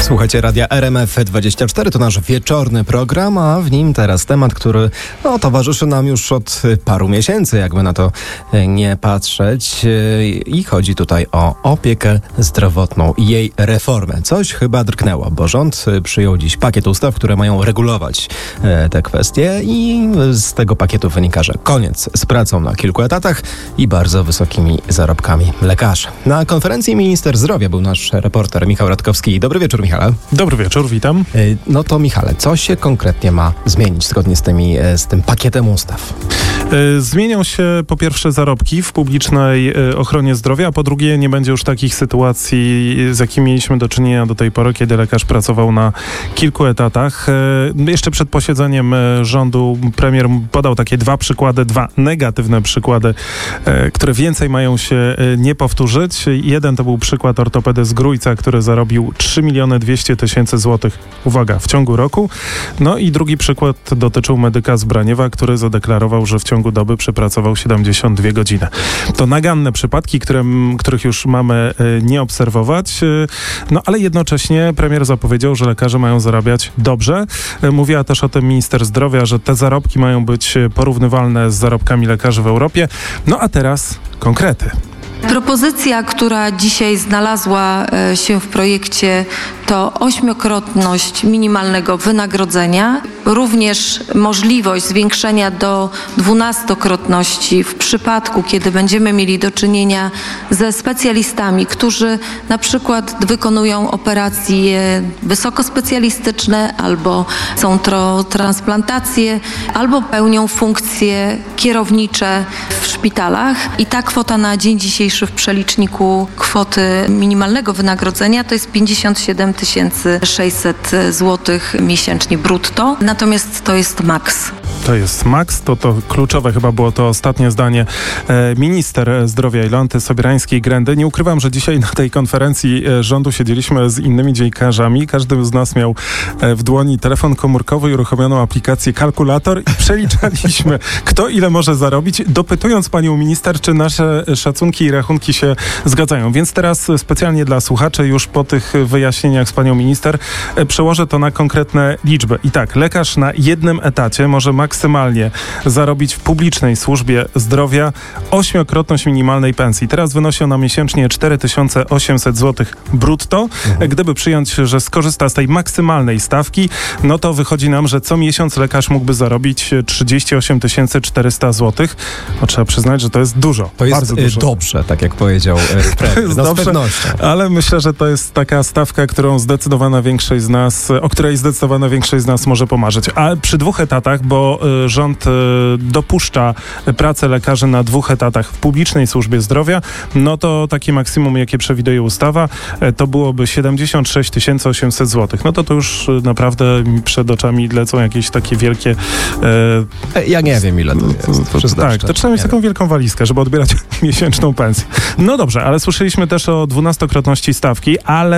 Słuchajcie Radia RMF24, to nasz wieczorny program, a w nim teraz temat, który towarzyszy nam już od paru miesięcy, jakby na to nie patrzeć. I chodzi tutaj o opiekę zdrowotną i jej reformę. Coś chyba drgnęło, bo rząd przyjął dziś pakiet ustaw, które mają regulować te kwestie i z tego pakietu wynika, że koniec z pracą na kilku etatach i bardzo wysokimi zarobkami lekarzy. Na konferencji minister zdrowia był nasz reporter Michał Radkowski. Dobry wieczór, Michale. Dobry wieczór, witam. No to Michale, co się konkretnie ma zmienić zgodnie z tym pakietem ustaw? Zmienią się po pierwsze zarobki w publicznej ochronie zdrowia, a po drugie nie będzie już takich sytuacji, z jakimi mieliśmy do czynienia do tej pory, kiedy lekarz pracował na kilku etatach. Jeszcze przed posiedzeniem rządu premier podał takie dwa negatywne przykłady, które więcej mają się nie powtórzyć. Jeden to był przykład ortopedy z Grójca, który zarobił 3 200 000 złotych, uwaga, w ciągu roku. No i drugi przykład dotyczył medyka z Braniewa, który zadeklarował, że w ciągu doby przepracował 72 godziny. To naganne przypadki, których już mamy nie obserwować, no ale jednocześnie premier zapowiedział, że lekarze mają zarabiać dobrze. Mówiła też o tym minister zdrowia, że te zarobki mają być porównywalne z zarobkami lekarzy w Europie. No a teraz konkrety. Propozycja, która dzisiaj znalazła się w projekcie, to 8-krotność minimalnego wynagrodzenia, również możliwość zwiększenia do 12-krotności w przypadku, kiedy będziemy mieli do czynienia ze specjalistami, którzy na przykład wykonują operacje wysokospecjalistyczne, albo są to transplantacje, albo pełnią funkcje kierownicze w szpitalach. I ta kwota na dzień dzisiejszy w przeliczniku kwoty minimalnego wynagrodzenia to jest 57 600 zł miesięcznie brutto, natomiast to jest maks. To jest maks, to kluczowe chyba było to ostatnie zdanie minister zdrowia Jolanty Sobierańskiej-Grendy. Nie ukrywam, że dzisiaj na tej konferencji rządu siedzieliśmy z innymi dziennikarzami. Każdy z nas miał w dłoni telefon komórkowy i uruchomioną aplikację kalkulator i przeliczaliśmy, kto ile może zarobić, dopytując panią minister, czy nasze szacunki i rachunki się zgadzają. Więc teraz specjalnie dla słuchaczy, już po tych wyjaśnieniach z panią minister, przełożę to na konkretne liczby. I tak, lekarz na jednym etacie może maksymalnie zarobić w publicznej służbie zdrowia 8-krotność minimalnej pensji. Teraz wynosi ona miesięcznie 4800 zł brutto. Gdyby przyjąć, że skorzysta z tej maksymalnej stawki, no to wychodzi nam, że co miesiąc lekarz mógłby zarobić 38 400 zł. No, trzeba przyznać, że to jest dużo. To jest bardzo dużo. Dobrze, tak jak powiedział premier. Z pewnością. Ale myślę, że to jest taka stawka, o której zdecydowana większość z nas może pomarzyć. A przy 2 etatach, bo rząd dopuszcza pracę lekarzy na 2 etatach w publicznej służbie zdrowia, no to takie maksimum, jakie przewiduje ustawa, to byłoby 76 800 zł. No to już naprawdę przed oczami lecą jakieś takie wielkie... Ja nie wiem, ile to jest. Tak, to trzeba mieć taką wielką walizkę, żeby odbierać miesięczną pensję. No dobrze, ale słyszeliśmy też o 12-krotności stawki, ale